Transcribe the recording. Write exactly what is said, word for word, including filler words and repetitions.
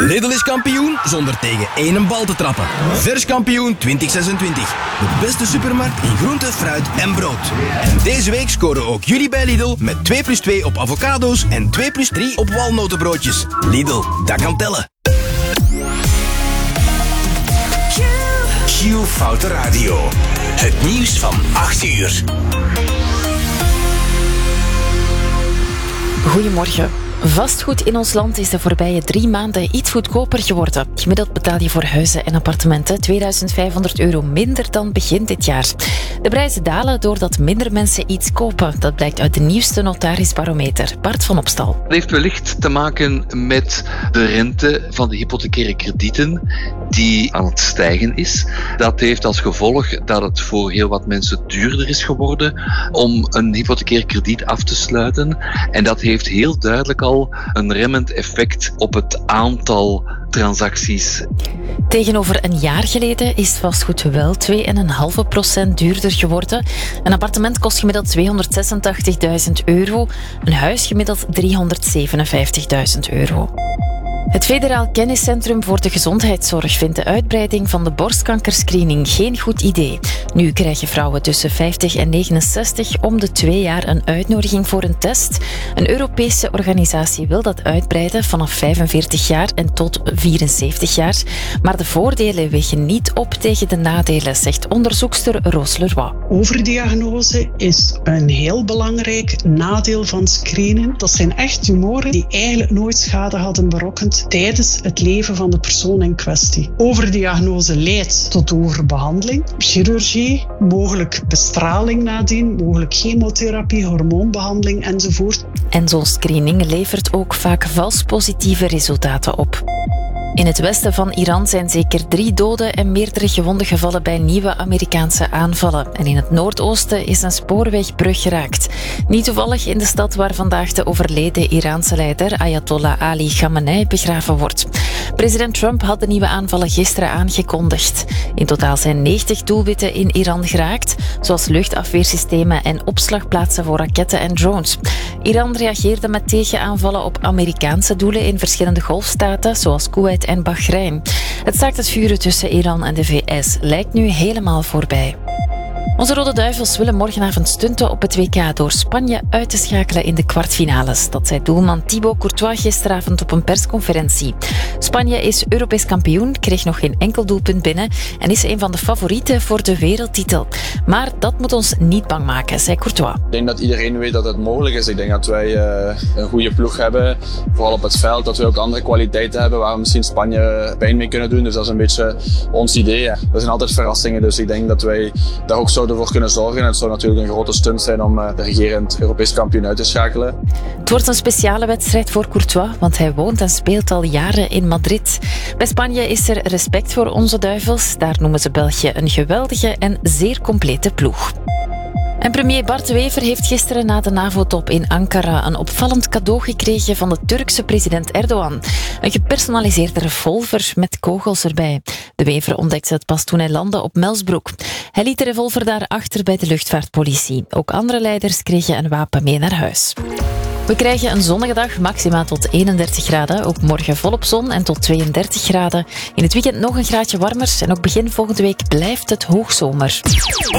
Lidl is kampioen zonder tegen één bal te trappen. Vers kampioen twintig zesentwintig. De beste supermarkt in groente, fruit en brood. En deze week scoren ook jullie bij Lidl met twee plus twee op avocado's en twee plus drie op walnotenbroodjes. Lidl, dat kan tellen. Q Foute Radio. Het nieuws van acht uur. Goedemorgen. Vastgoed in ons land is de voorbije drie maanden iets goedkoper geworden. Gemiddeld betaal je voor huizen en appartementen tweeduizend vijfhonderd euro minder dan begin dit jaar. De prijzen dalen doordat minder mensen iets kopen. Dat blijkt uit de nieuwste notarisbarometer. Bart van Opstal. Het heeft wellicht te maken met de rente van de hypothecaire kredieten die aan het stijgen is. Dat heeft als gevolg dat het voor heel wat mensen duurder is geworden om een hypothecair krediet af te sluiten. En dat heeft heel duidelijk al een remmend effect op het aantal transacties. Tegenover een jaar geleden is vastgoed wel twee komma vijf procent duurder geworden. Een appartement kost gemiddeld tweehonderdzesentachtigduizend euro, een huis gemiddeld driehonderdzevenenvijftigduizend euro. Het Federaal Kenniscentrum voor de Gezondheidszorg vindt de uitbreiding van de borstkankerscreening geen goed idee. Nu krijgen vrouwen tussen vijftig en negenenzestig om de twee jaar een uitnodiging voor een test. Een Europese organisatie wil dat uitbreiden vanaf vijfenveertig jaar en tot vierenzeventig jaar. Maar de voordelen wegen niet op tegen de nadelen, zegt onderzoekster Roos Leroy. Overdiagnose is een heel belangrijk nadeel van screenen. Dat zijn echt tumoren die eigenlijk nooit schade hadden berokkend tijdens het leven van de persoon in kwestie. Overdiagnose leidt tot overbehandeling, chirurgie, mogelijk bestraling nadien, mogelijk chemotherapie, hormoonbehandeling enzovoort. En zo'n screening levert ook vaak vals positieve resultaten op. In het westen van Iran zijn zeker drie doden en meerdere gewonden gevallen bij nieuwe Amerikaanse aanvallen. En in het noordoosten is een spoorwegbrug geraakt. Niet toevallig in de stad waar vandaag de overleden Iraanse leider Ayatollah Ali Khamenei begraven wordt. President Trump had de nieuwe aanvallen gisteren aangekondigd. In totaal zijn negentig doelwitten in Iran geraakt, zoals luchtafweersystemen en opslagplaatsen voor raketten en drones. Iran reageerde met tegenaanvallen op Amerikaanse doelen in verschillende golfstaten, zoals Kuwait en Bahrein. Het staakt het vuren tussen Iran en de V S lijkt nu helemaal voorbij. Onze Rode Duivels willen morgenavond stunten op het W K door Spanje uit te schakelen in de kwartfinales. Dat zei doelman Thibaut Courtois gisteravond op een persconferentie. Spanje is Europees kampioen, kreeg nog geen enkel doelpunt binnen en is een van de favorieten voor de wereldtitel. Maar dat moet ons niet bang maken, zei Courtois. Ik denk dat iedereen weet dat het mogelijk is. Ik denk dat wij uh, een goede ploeg hebben, vooral op het veld. Dat we ook andere kwaliteiten hebben waar we misschien Spanje pijn mee kunnen doen. Dus dat is een beetje ons idee. Ja. Er zijn altijd verrassingen, dus ik denk dat wij daar ook zouden voor kunnen zorgen. En het zou natuurlijk een grote stunt zijn om de regerend Europees kampioen uit te schakelen. Het wordt een speciale wedstrijd voor Courtois, want hij woont en speelt al jaren in Madrid. Bij Spanje is er respect voor onze Duivels. Daar noemen ze België een geweldige en zeer complete ploeg. En premier Bart De Wever heeft gisteren na de NAVO-top in Ankara een opvallend cadeau gekregen van de Turkse president Erdogan. Een gepersonaliseerde revolver met kogels erbij. De Wever ontdekte het pas toen hij landde op Melsbroek. Hij liet de revolver daar achter bij de luchtvaartpolitie. Ook andere leiders kregen een wapen mee naar huis. We krijgen een zonnige dag, maximaal tot eenendertig graden. Ook morgen volop zon en tot tweeëndertig graden. In het weekend nog een graadje warmer en ook begin volgende week blijft het hoogzomer.